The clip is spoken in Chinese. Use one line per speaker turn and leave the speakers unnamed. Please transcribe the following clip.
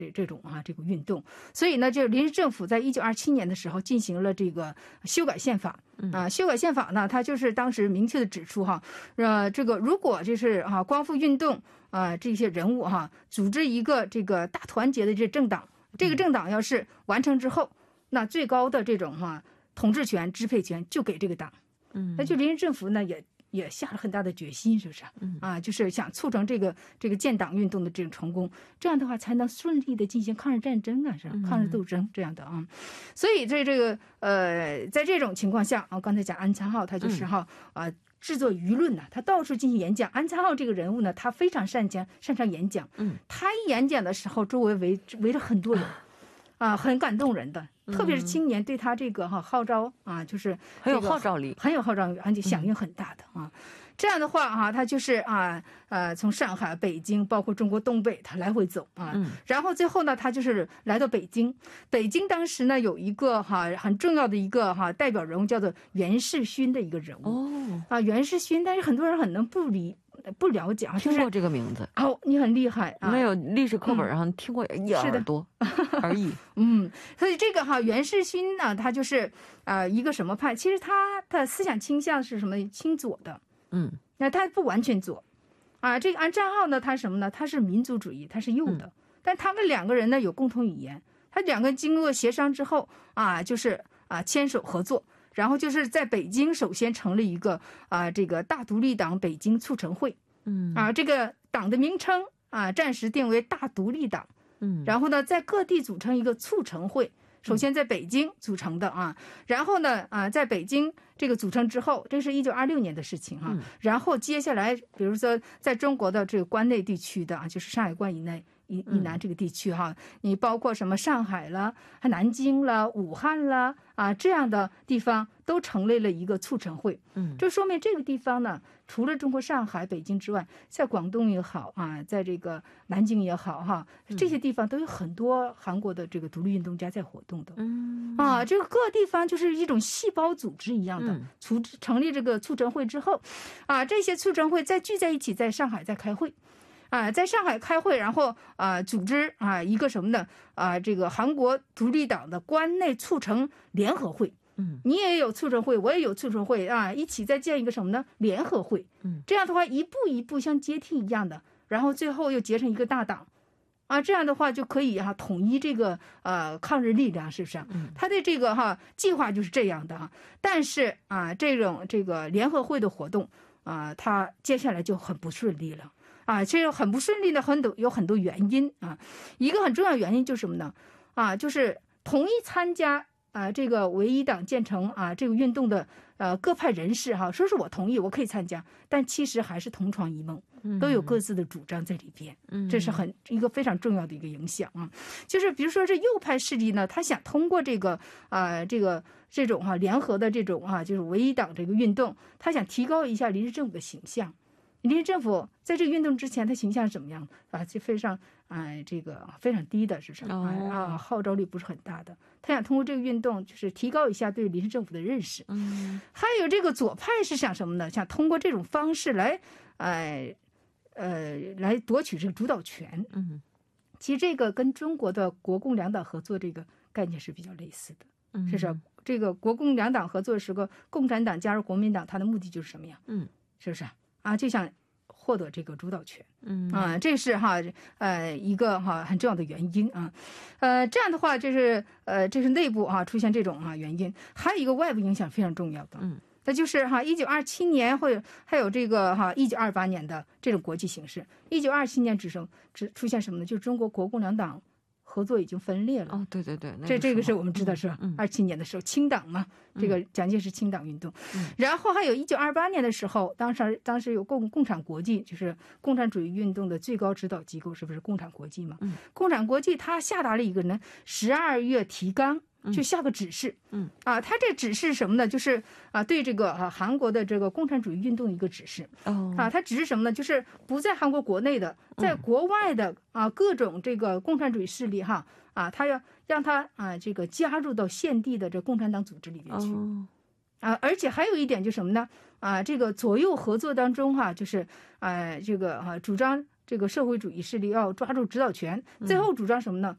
这种这个运动。所以呢，就临时政府在1927年的时候进行了这个修改宪法修改宪法呢，它就是当时明确的指出这个如果就是光复运动这些人物组织一个这个大团结的这政党，这个政党要是完成之后，那最高的这种统治权、支配权就给这个党。那就临时政府呢也下了很大的决心，是不是就是想促成这个建党运动的这种成功，这样的话才能顺利的进行抗日战争是吧？抗日斗争这样的所以在在这种情况下刚才讲安参浩他就是制作舆论呢，他到处进行演讲。安参浩这个人物呢，他非常擅长演讲。他一演讲的时候，周围围着很多人，很感动人的。特别是青年对他这个号召就是
很有号召力，
很有号召力，而且响应很大的这样的话他就是从上海、北京，包括中国东北，他来回走然后最后呢，他就是来到北京。北京当时呢有一个很重要的一个代表人物，叫做袁世勋的一个人物袁世勋，但是很多人可能不了解
听过这个名字
你很厉害
没有历史课本上听过一耳朵而已
所以这个袁世勋呢，他就是一个什么派？其实他的思想倾向是什么？亲左的那他不完全左这个安参浩呢，他什么呢？他是民族主义，他是右的但他们两个人呢有共同语言，他两个人经过协商之后就是牵手合作，然后就是在北京首先成立一个这个大独立党北京促成会这个党的名称暂时定为大独立党然后呢在各地组成一个促成会。首先在北京组成的然后呢在北京这个组成之后，这是1926年的事情然后接下来比如说在中国的这个关内地区的就是上海关以内以南这个地区你包括什么上海了、南京了、武汉了这样的地方都成立了一个促成会这说明这个地方呢，除了中国上海、北京之外，在广东也好在这个南京也好这些地方都有很多韩国的这个独立运动家在活动的这个各地方就是一种细胞组织一样的成立这个促成会之后这些促成会再聚在一起，在上海再开会在上海开会，然后组织一个什么呢这个韩国独立党的关内促成联合会你也有促成会，我也有促成会一起再建一个什么呢联合会这样的话一步一步像阶梯一样的，然后最后又结成一个大党这样的话就可以统一这个抗日力量，是不是他的这个计划就是这样的但是这个联合会的活动他接下来就很不顺利了这个很不顺利的有很多原因一个很重要的原因就是什么呢就是同意参加这个唯一党建成这个运动的各派人士说是我同意，我可以参加，但其实还是同床异梦都有各自的主张在里边这是一个非常重要的一个影响就是比如说这右派势力呢，他想通过这种联合的这种就是唯一党这个运动，他想提高一下临时政府的形象。临时政府在这个运动之前，他形象是怎么样就非常这个非常低的，是什么号召力不是很大的。他想通过这个运动，就是提高一下对临时政府的认识。还有这个左派是想什么呢？想通过这种方式来夺取这个主导权。其实这个跟中国的国共两党合作这个概念是比较类似的。是不是？这个国共两党合作的时候，共产党加入国民党，它的目的就是什么呀？是不是？就想获得这个主导权，这是一个很重要的原因这样的话就是这是内部出现这种原因，还有一个外部影响非常重要的，那就是1927年还有这个1928年的这种国际形势。1927年只出现什么呢？就是中国国共两党合作已经分裂了
对对对，
这个是我们知道是吧？27年的时候清党嘛，这个蒋介石清党运动然后还有1928年的时候，当时有共产国际，就是共产主义运动的最高指导机构，是不是共产国际嘛？共产国际它下达了一个呢12月提纲，就下个指示它这指示什么呢？就是对这个韩国的这个共产主义运动一个指示它指示什么呢？就是不在韩国国内的，在国外的各种这个共产主义势力他要让他这个加入到现地的这共产党组织里面去而且还有一点就是什么呢？这个左右合作当中就是这个主张这个社会主义势力要抓住指导权，最后主张什么呢？